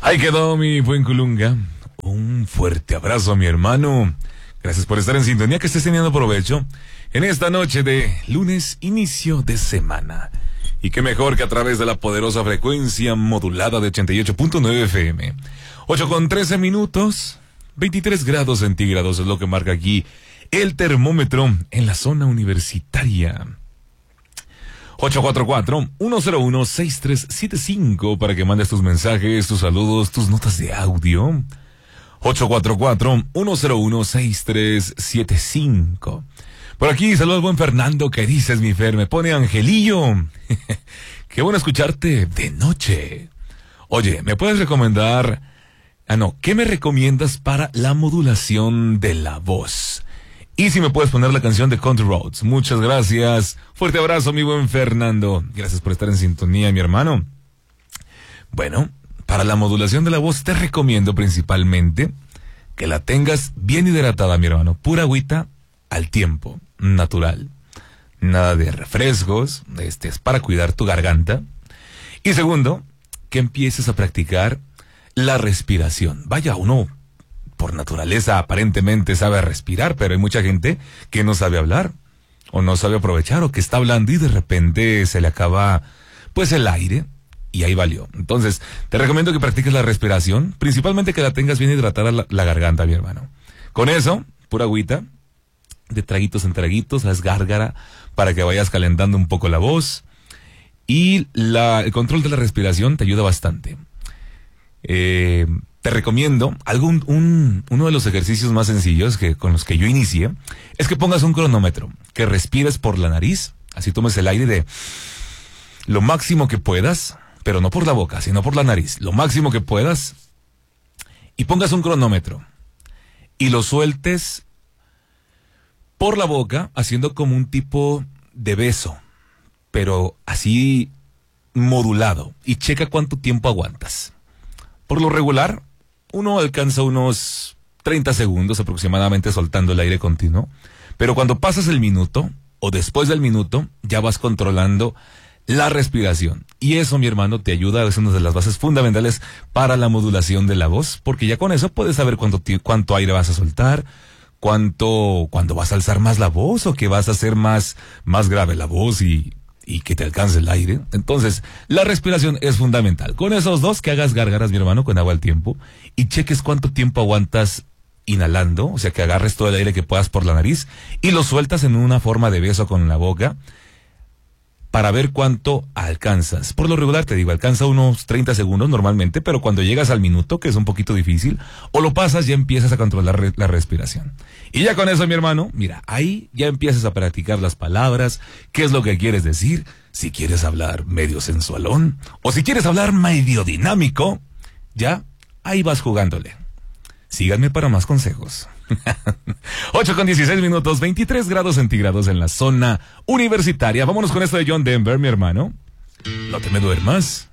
Ahí quedó mi buen Colunga. Un fuerte abrazo a mi hermano. Gracias por estar en sintonía, que estés teniendo provecho en esta noche de lunes, inicio de semana. Y qué mejor que a través de la poderosa frecuencia modulada de 88.9 FM. 8:13, 23 grados centígrados es lo que marca aquí el termómetro en la zona universitaria. 844-101-6375 para que mandes tus mensajes, tus saludos, tus notas de audio. 844-101-6375. Por aquí, saludos al buen Fernando, ¿qué dices, mi Fer? Me pone Angelillo. Qué bueno escucharte de noche. Oye, ¿me puedes recomendar? ¿Qué me recomiendas para la modulación de la voz? Y si me puedes poner la canción de Country Roads. Muchas gracias. Fuerte abrazo, mi buen Fernando. Gracias por estar en sintonía, mi hermano. Bueno, para la modulación de la voz te recomiendo principalmente que la tengas bien hidratada, mi hermano. Pura agüita al tiempo, natural. Nada de refrescos, es para cuidar tu garganta. Y segundo, que empieces a practicar la respiración. Vaya, uno por naturaleza aparentemente sabe respirar, pero hay mucha gente que no sabe hablar, o no sabe aprovechar, o que está hablando y de repente se le acaba pues el aire y ahí valió. Entonces, te recomiendo que practiques la respiración, principalmente que la tengas bien hidratada la garganta, mi hermano. Con eso, pura agüita, de traguitos en traguitos, haz gárgara para que vayas calentando un poco la voz. Y el control de la respiración te ayuda bastante. Te recomiendo uno de los ejercicios más sencillos con los que yo inicié, es que pongas un cronómetro, que respires por la nariz, así tomes el aire de lo máximo que puedas, pero no por la boca, sino por la nariz, lo máximo que puedas, y pongas un cronómetro, y lo sueltes por la boca, haciendo como un tipo de beso, pero así modulado, y checa cuánto tiempo aguantas. Por lo regular, uno alcanza unos 30 segundos aproximadamente soltando el aire continuo, pero cuando pasas el minuto, o después del minuto, ya vas controlando la respiración. Y eso, mi hermano, te ayuda, es una de las bases fundamentales para la modulación de la voz, porque ya con eso puedes saber cuánto aire vas a soltar, cuándo vas a alzar más la voz, o que vas a hacer más grave la voz y que te alcance el aire. Entonces, la respiración es fundamental. Con esos dos, que hagas gárgaras, mi hermano, con agua al tiempo, y cheques cuánto tiempo aguantas inhalando, o sea, que agarres todo el aire que puedas por la nariz, y lo sueltas en una forma de beso con la boca, para ver cuánto alcanzas. Por lo regular, te digo, alcanza unos 30 segundos normalmente, pero cuando llegas al minuto, que es un poquito difícil, o lo pasas, ya empiezas a controlar la respiración. Y ya con eso, mi hermano, mira, ahí ya empiezas a practicar las palabras, qué es lo que quieres decir, si quieres hablar medio sensualón, o si quieres hablar medio dinámico, ya ahí vas jugándole. Síganme para más consejos. 8:16, 23 grados centígrados en la zona universitaria. Vámonos con esto de John Denver, mi hermano. No te me duermas.